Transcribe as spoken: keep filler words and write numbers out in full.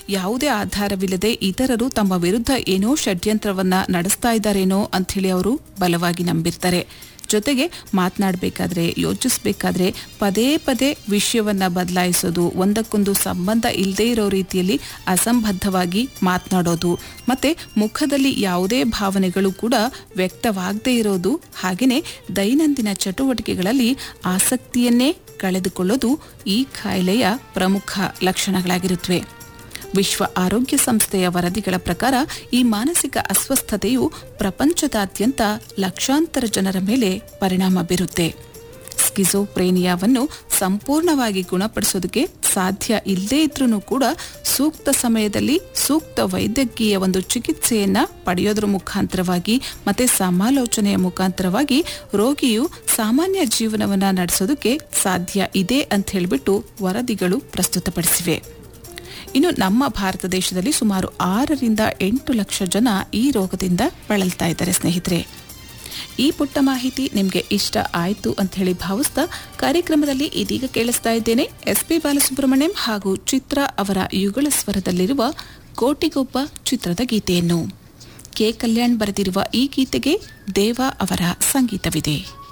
ಯಾವುದೇ ಆಧಾರವಿಲ್ಲದೆ ಇತರರು ತಮ್ಮ ವಿರುದ್ಧ ಏನೋ ಷಡ್ಯಂತ್ರವನ್ನ ನಡೆಸ್ತಾ ಇದ್ದಾರೇನೋ ಅಂಥೇಳಿ ಅವರು ಬಲವಾಗಿ ನಂಬಿರ್ತಾರೆ. ಜೊತೆಗೆ ಮಾತನಾಡಬೇಕಾದ್ರೆ ಯೋಚಿಸಬೇಕಾದ್ರೆ ಪದೇ ಪದೇ ವಿಷಯವನ್ನ ಬದಲಾಯಿಸೋದು, ಒಂದಕ್ಕೊಂದು ಸಂಬಂಧ ಇಲ್ಲದೇ ಇರೋ ರೀತಿಯಲ್ಲಿ ಅಸಂಬದ್ಧವಾಗಿ ಮಾತನಾಡೋದು, ಮತ್ತೆ ಮುಖದಲ್ಲಿ ಯಾವುದೇ ಭಾವನೆಗಳು ಕೂಡ ವ್ಯಕ್ತವಾಗದೇ ಇರೋದು, ಹಾಗೆಯೇ ದೈನಂದಿನ ಚಟುವಟಿಕೆಗಳಲ್ಲಿ ಆಸಕ್ತಿಯನ್ನೇ ಕಳೆದುಕೊಳ್ಳೋದು ಈ ಕಾಯಿಲೆಯ ಪ್ರಮುಖ ಲಕ್ಷಣಗಳಾಗಿರುತ್ತವೆ. ವಿಶ್ವ ಆರೋಗ್ಯ ಸಂಸ್ಥೆಯ ವರದಿಗಳ ಪ್ರಕಾರ ಈ ಮಾನಸಿಕ ಅಸ್ವಸ್ಥತೆಯು ಪ್ರಪಂಚದಾದ್ಯಂತ ಲಕ್ಷಾಂತರ ಜನರ ಮೇಲೆ ಪರಿಣಾಮ ಬೀರುತ್ತೆ. ಸ್ಕಿಜೋಫ್ರೇನಿಯಾವನ್ನು ಸಂಪೂರ್ಣವಾಗಿ ಗುಣಪಡಿಸೋದಕ್ಕೆ ಸಾಧ್ಯ ಇಲ್ಲದೇ ಇದ್ರೂ ಕೂಡ ಸೂಕ್ತ ಸಮಯದಲ್ಲಿ ಸೂಕ್ತ ವೈದ್ಯಕೀಯ ಒಂದು ಚಿಕಿತ್ಸೆಯನ್ನ ಪಡೆಯೋದ್ರ ಮುಖಾಂತರವಾಗಿ ಮತ್ತೆ ಸಮಾಲೋಚನೆಯ ಮುಖಾಂತರವಾಗಿ ರೋಗಿಯು ಸಾಮಾನ್ಯ ಜೀವನವನ್ನ ನಡೆಸೋದಕ್ಕೆ ಸಾಧ್ಯ ಇದೆ ಅಂತ ಹೇಳಿಬಿಟ್ಟು ವರದಿಗಳು ಪ್ರಸ್ತುತಪಡಿಸಿವೆ. ಇನ್ನು ನಮ್ಮ ಭಾರತ ದೇಶದಲ್ಲಿ ಸುಮಾರು ಆರರಿಂದ ಎಂಟು ಲಕ್ಷ ಜನ ಈ ರೋಗದಿಂದ ಬಳಲ್ತಾ ಇದ್ದಾರೆ. ಸ್ನೇಹಿತರೆ, ಈ ಪುಟ್ಟ ಮಾಹಿತಿ ನಿಮಗೆ ಇಷ್ಟ ಆಯಿತು ಅಂತ ಹೇಳಿ ಭಾವಿಸ್ತಾ ಕಾರ್ಯಕ್ರಮದಲ್ಲಿ ಇದೀಗ ಕೇಳಿಸ್ತಾ ಇದ್ದೇನೆ ಎಸ್ ಪಿ ಬಾಲಸುಬ್ರಹ್ಮಣ್ಯಂ ಹಾಗೂ ಚಿತ್ರ ಅವರ ಯುಗಳ ಸ್ವರದಲ್ಲಿರುವ ಕೋಟಿಗೊಬ್ಬ ಚಿತ್ರದ ಗೀತೆಯನ್ನು. ಕೆ ಕಲ್ಯಾಣ್ ಬರೆದಿರುವ ಈ ಗೀತೆಗೆ ದೇವಾ ಅವರ ಸಂಗೀತವಿದೆ.